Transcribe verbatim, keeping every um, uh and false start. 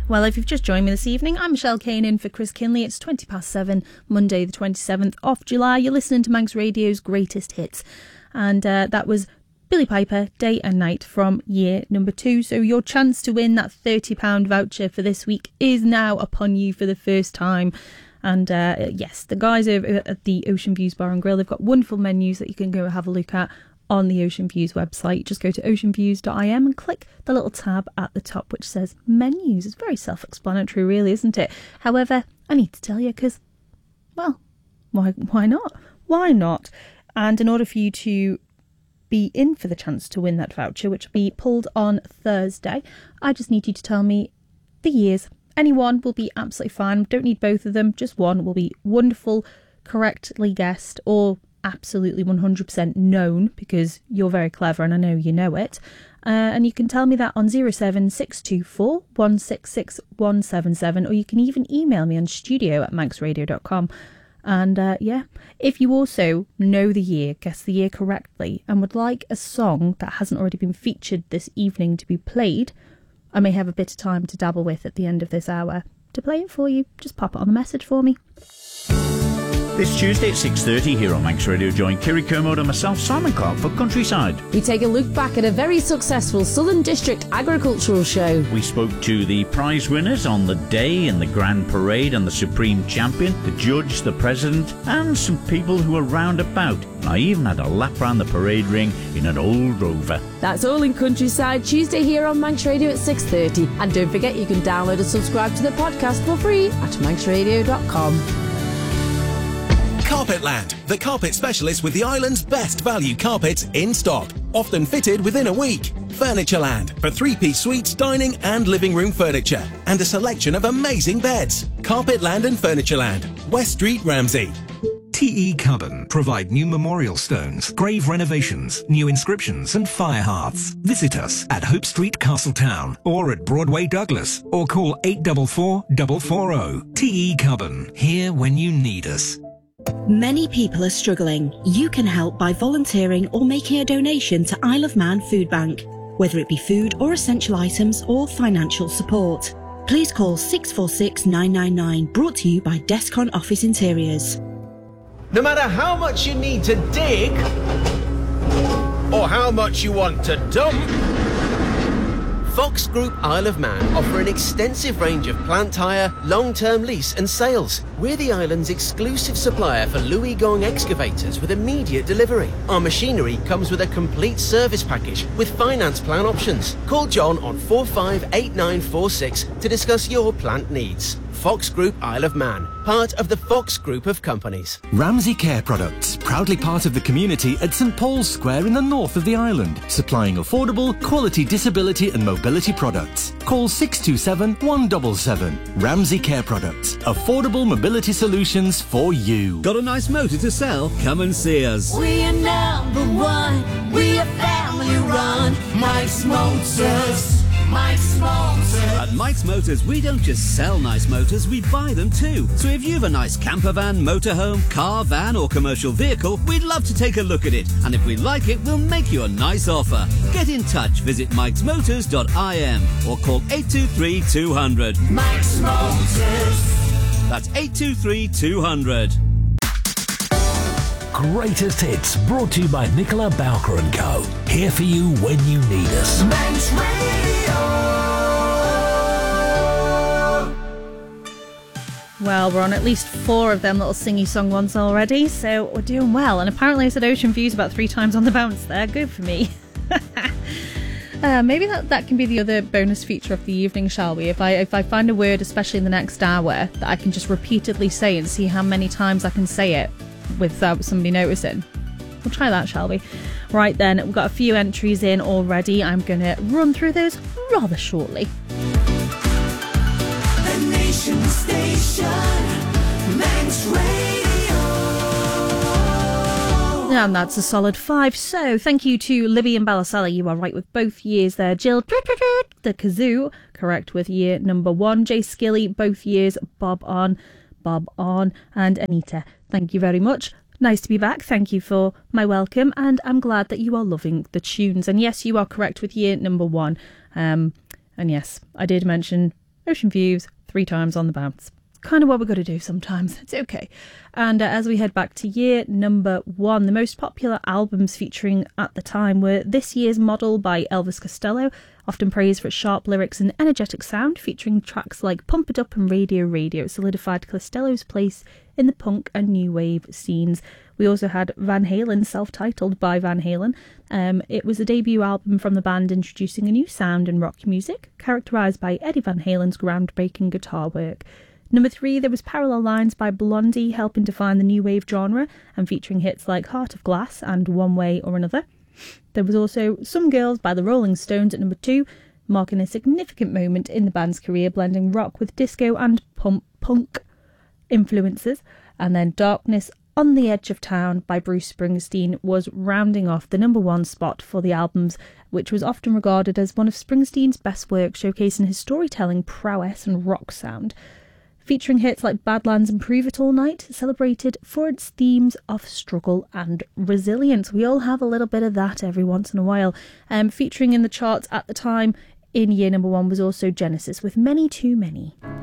Well, if you've just joined me this evening, I'm Michelle Kane in for Chris Kinley. It's twenty past seven, Monday the twenty-seventh of July. You're listening to Manx Radio's Greatest Hits. And uh, that was Billy Piper, Day and Night from year number two. So your chance to win that thirty pounds voucher for this week is now upon you for the first time. And uh, yes, the guys over at the Ocean Views Bar and Grill, they've got wonderful menus that you can go have a look at on the Ocean Views website. Just go to ocean views dot I M and click the little tab at the top which says menus. It's very self-explanatory, really, isn't it? However, I need to tell you because, well, why why not? Why not? And in order for you to be in for the chance to win that voucher, which will be pulled on Thursday, I just need you to tell me the years. Any one will be absolutely fine. Don't need both of them. Just one will be wonderful, correctly guessed, or absolutely one hundred percent known, because you're very clever and I know you know it. Uh, and you can tell me that on zero seven six two four one six six one seven seven, or you can even email me on studio at manx radio dot com. And uh, yeah, if you also know the year, guess the year correctly, and would like a song that hasn't already been featured this evening to be played, I may have a bit of time to dabble with at the end of this hour to play it for you. Just pop it on the message for me. This Tuesday at six thirty here on Manx Radio, join Kiri Kermode and myself, Simon Clark, for Countryside. We take a look back at a very successful Southern District agricultural show. We spoke to the prize winners on the day in the Grand Parade and the Supreme Champion, the judge, the president, and some people who were round about. I even had a lap round the parade ring in an old Rover. That's all in Countryside, Tuesday here on Manx Radio at six thirty. And don't forget you can download and subscribe to the podcast for free at manx radio dot com. Carpetland, the carpet specialist with the island's best value carpets in stock, often fitted within a week. Furnitureland, for three-piece suites, dining and living room furniture, and a selection of amazing beds. Carpetland and Furnitureland, West Street, Ramsey. T E Carbon provide new memorial stones, grave renovations, new inscriptions and fire hearths. Visit us at Hope Street, Castletown, or at Broadway, Douglas, or call eight four four, four four zero. T E Carbon, here when you need us. Many people are struggling. You can help by volunteering or making a donation to Isle of Man Food Bank, whether it be food or essential items or financial support. Please call six four six nine nine nine, brought to you by Descon Office Interiors. No matter how much you need to dig, or how much you want to dump, Fox Group Isle of Man offer an extensive range of plant hire, long-term lease and sales. We're the island's exclusive supplier for Louis Gong excavators with immediate delivery. Our machinery comes with a complete service package with finance plan options. Call John on four five eight nine four six to discuss your plant needs. Fox Group Isle of Man, part of the Fox Group of companies. Ramsey Care Products, proudly part of the community at St Paul's Square in the north of the island, supplying affordable, quality disability and mobility products. Call six two seven, one seven seven. Ramsey Care Products, affordable mobility solutions for you. Got a nice motor to sell? Come and see us. We are number one, we are family run, Mike's Motors. Mike's Motors. At Mike's Motors, we don't just sell nice motors, we buy them too. So if you have a nice camper van, motorhome, car, van or commercial vehicle, we'd love to take a look at it. And if we like it, we'll make you a nice offer. Get in touch, visit mikes motors dot I M or call eight two three, two hundred. Mike's Motors. That's eight two three, two hundred. Greatest Hits, brought to you by Nicola Bowker and Co. Here for you when you need us. Manx Radio. Well, we're on at least four of them little singy song ones already, so we're doing well. And apparently I said Ocean Views about three times on the bounce there. Good for me. Uh, maybe that, that can be the other bonus feature of the evening, shall we? If I if I find a word, especially in the next hour, that I can just repeatedly say and see how many times I can say it without somebody noticing. We'll try that, shall we? Right then, we've got a few entries in already. I'm going to run through those rather shortly. The Nation Station, Manx Radio. And that's a solid five. So, thank you to Libby and Ballasalla. You are right with both years there. Jill, the kazoo, correct with year number one. Jay Skilly, both years. Bob on, Bob on. And Anita, thank you very much. Nice to be back. Thank you for my welcome. And I'm glad that you are loving the tunes. And yes, you are correct with year number one. Um, and yes, I did mention Ocean Views, Three Times on the Bounce. Kind of what we've got to do sometimes. It's okay. And uh, as we head back to year number one, the most popular albums featuring at the time were this year's Model by Elvis Costello, often praised for its sharp lyrics and energetic sound, featuring tracks like Pump It Up and Radio Radio. It solidified Costello's place in the punk and new wave scenes. We also had Van Halen, self-titled by Van Halen. Um, it was a debut album from the band, introducing a new sound in rock music, characterised by Eddie Van Halen's groundbreaking guitar work. Number three, there was Parallel Lines by Blondie, helping define the new wave genre and featuring hits like Heart of Glass and One Way or Another. There was also Some Girls by the Rolling Stones at number two, marking a significant moment in the band's career, blending rock with disco and pump, punk influences. And then Darkness on the Edge of Town by Bruce Springsteen was rounding off the number one spot for the albums, which was often regarded as one of Springsteen's best work, showcasing his storytelling prowess and rock sound. Featuring hits like Badlands and Prove It All Night, celebrated for its themes of struggle and resilience. We all have a little bit of that every once in a while. Um, featuring in the charts at the time in year number one was also Genesis with Many Too Many.